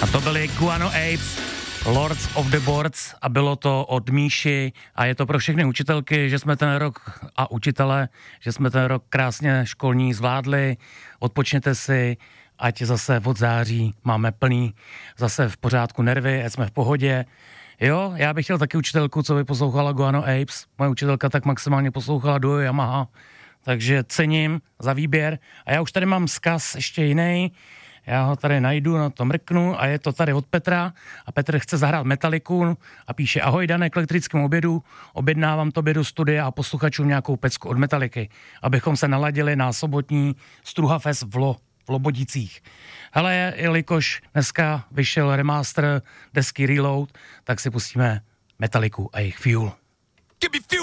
A to byly Guano Apes, Lords of the Boards a bylo to od Míši a je to pro všechny učitelky, že jsme ten rok a učitele, že jsme ten rok krásně školní zvládli, odpočněte si, ať zase od září máme plný zase v pořádku nervy, ať jsme v pohodě. Jo, já bych chtěl taky učitelku, co by poslouchala Guano Apes, moje učitelka tak maximálně poslouchala Duo Yamaha, takže cením za výběr a já už tady mám vzkaz ještě jiný. Já ho tady najdu, na to mrknu a je to tady od Petra a Petr chce zahrát Metalliku a píše: ahoj Danek, k elektrickému obědu, objednávám tobě do studia a posluchačům nějakou pecku od Metalliky, abychom se naladili na sobotní Struha Fest v Lobodicích. Hele, jelikož dneska vyšel remaster desky Reload, tak si pustíme Metalliku a jejich Fuel.